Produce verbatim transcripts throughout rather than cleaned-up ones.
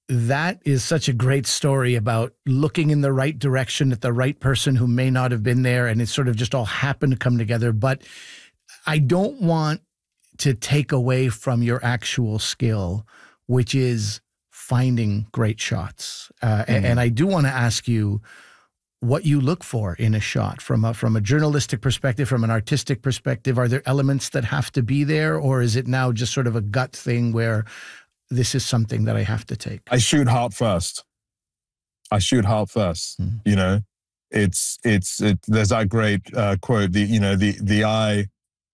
that is such a great story about looking in the right direction at the right person who may not have been there, and it sort of just all happened to come together. But I don't want to take away from your actual skill, which is finding great shots. Uh, mm-hmm. and, and I do want to ask you what you look for in a shot from a, from a journalistic perspective, from an artistic perspective. Are there elements that have to be there, or is it now just sort of a gut thing where this is something that I have to take? I shoot heart first. I shoot heart first. Mm. You know, it's, it's, it, there's that great uh, quote, the, you know, the, the eye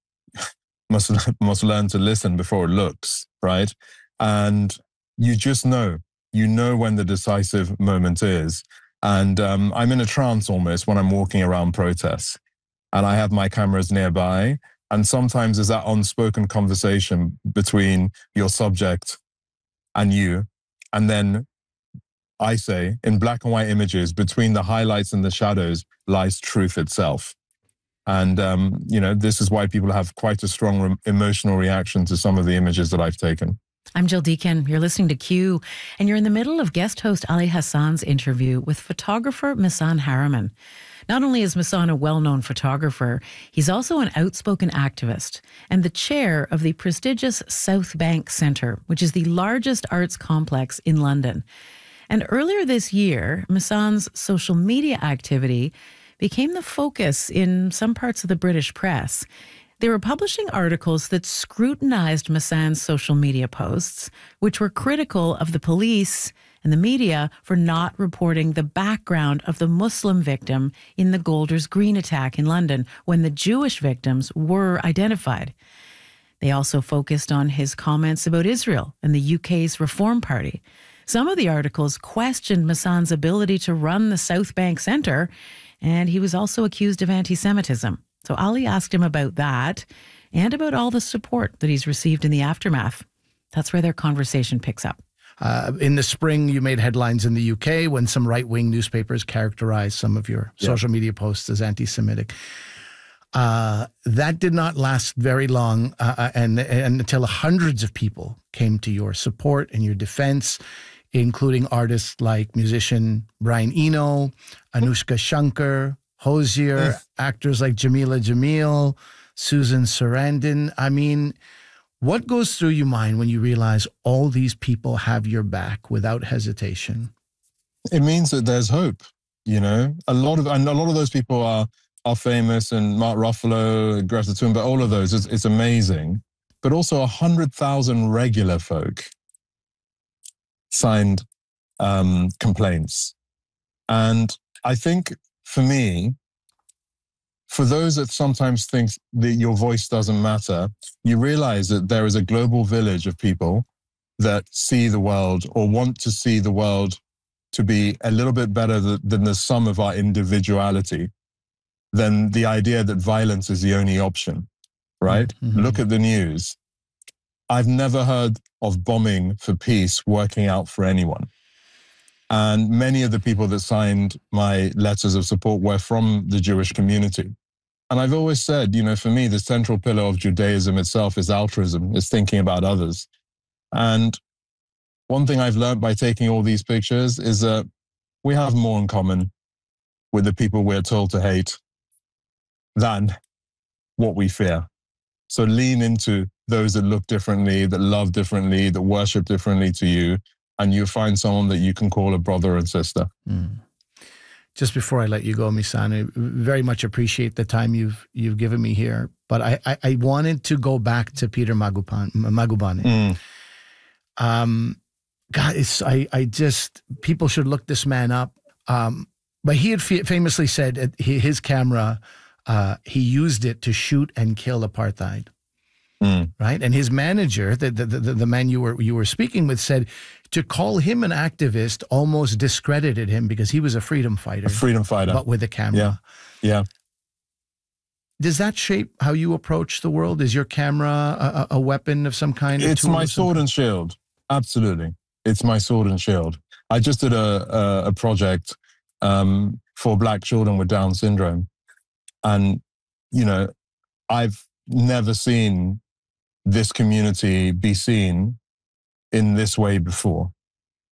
must, must learn to listen before it looks, right? And you just know, you know when the decisive moment is. And um, I'm in a trance almost when I'm walking around protests, and I have my cameras nearby. And sometimes there's that unspoken conversation between your subject and you. And then I say, in black and white images, between the highlights and the shadows lies truth itself. And, um, you know, this is why people have quite a strong re- emotional reaction to some of the images that I've taken. I'm Jill Deacon. You're listening to Q, and you're in the middle of guest host Ali Hassan's interview with photographer Missan Harriman. Not only is Missan a well-known photographer, he's also an outspoken activist and the chair of the prestigious South Bank Centre, which is the largest arts complex in London. And earlier this year, Missan's social media activity became the focus in some parts of the British press. They were publishing articles that scrutinized Missan's social media posts, which were critical of the police and the media for not reporting the background of the Muslim victim in the Golders Green attack in London when the Jewish victims were identified. They also focused on his comments about Israel and the U K's Reform Party. Some of the articles questioned Missan's ability to run the South Bank Centre, and he was also accused of anti-Semitism. So Ali asked him about that and about all the support that he's received in the aftermath. That's where their conversation picks up. Uh, in the spring, you made headlines in the U K when some right-wing newspapers characterized some of your yeah. social media posts as anti-Semitic. Uh, that did not last very long, uh, and, and until hundreds of people came to your support and your defense, including artists like musician Brian Eno, Anushka Shankar, Hozier, yes. actors like Jamila Jamil, Susan Sarandon. I mean, what goes through your mind when you realize all these people have your back without hesitation? It means that there's hope, you know. A lot of and a lot of those people are are famous, and Mark Ruffalo, Greta Thunberg, all of those. It's, it's amazing. But also a hundred thousand regular folk signed um, complaints. And I think for me, for those that sometimes think that your voice doesn't matter, you realize that there is a global village of people that see the world or want to see the world to be a little bit better than the sum of our individuality, than the idea that violence is the only option, right? Mm-hmm. Look at the news. I've never heard of bombing for peace working out for anyone. And many of the people that signed my letters of support were from the Jewish community. And I've always said, you know, for me, the central pillar of Judaism itself is altruism, is thinking about others. And one thing I've learned by taking all these pictures is that we have more in common with the people we're told to hate than what we fear. So lean into those that look differently, that love differently, that worship differently to you, and you find someone that you can call a brother and sister. Mm. Just before I let you go, Missan, I very much appreciate the time you've you've given me here. But I, I, I wanted to go back to Peter Magubane. Magubane. Mm. Um, God, it's, I, I just, people should look this man up. Um, but he had f- famously said at his camera, uh, he used it to shoot and kill apartheid. Mm. Right. And his manager, the, the, the, the man you were, you were speaking with, said to call him an activist almost discredited him because he was a freedom fighter. A freedom fighter. But with a camera. Yeah. Yeah. Does that shape how you approach the world? Is your camera a, a weapon of some kind? It's my sword and shield. Absolutely. It's my sword and shield. I just did a, a, a project um, for Black children with Down syndrome. And, you know, I've never seen this community be seen in this way before.